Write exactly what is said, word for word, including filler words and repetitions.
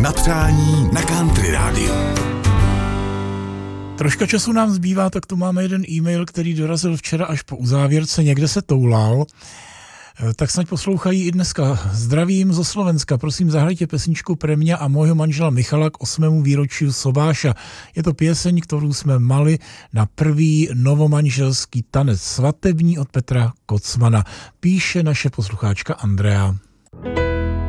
Na přání na Country rádiu. Troška času nám zbývá, tak tu máme jeden e-mail, který dorazil včera až po uzávěrce, někde se toulal. Tak snad poslouchají i dneska. Zdravím zo Slovenska, prosím zahrajte pesničku pre mňa a môjho manžela Michala k osmému výročiu Sobáša. Je to pieseň, ktorú sme mali na prvý novomanželský tanec svatební od Petra Kocmana. Píše naše poslucháčka Andrea.